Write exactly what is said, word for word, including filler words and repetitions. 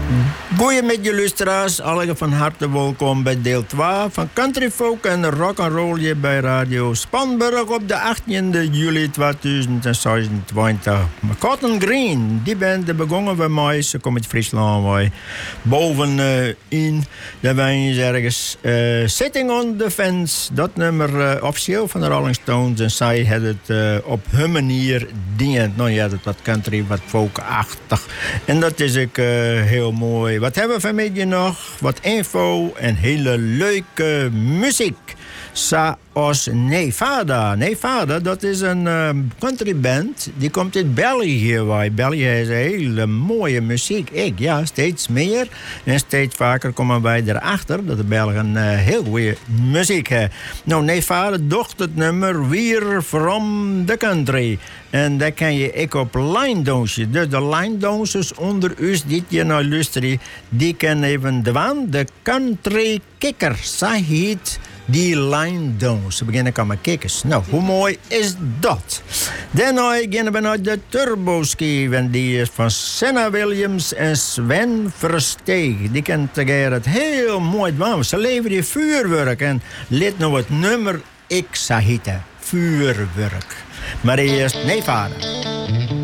Goeie met je luisteraars, allemaal van harte welkom bij deel twee van Country Folk en Rock and Roll hier bij Radio Spanburg op de achttiende juli tweeduizend zesentwintig. Cotton Green, die band begonnen we mee, ze komt uit Friesland mee. Boven uh, in, daar ben je ergens uh, Sitting on the Fence, dat nummer uh, officieel van de Rolling Stones. En zij had het uh, op hun manier dient. Nou ja, dat wat country, wat folkachtig. En dat is ook uh, heel mooi. Wat hebben we vanmiddag nog? Wat info en hele leuke muziek. Zoals Nevada. Nevada, dat is een uh, countryband. Die komt uit België. Waar. België heeft hele mooie muziek. Ik, ja, steeds meer. En steeds vaker komen wij erachter dat de Belgen uh, heel goede muziek hebben. Nou, Nevada docht het nummer We're From The Country. En daar kan je ik op lijndansje. Dus de lijndansers onder u die je nou luisteren, die kennen even de waan. De country kikker. Zij heet die lijndans. Ze beginnen komen kikkers. Nou, hoe mooi is dat? Dan beginnen we naar de Turboski. En die is van Senna Williams en Sven Versteeg. Die kennen tegen het heel mooi doen. Ze leveren die vuurwerk. En let nou het nummer ik heet vuurwerk. Maar eerst Nevada.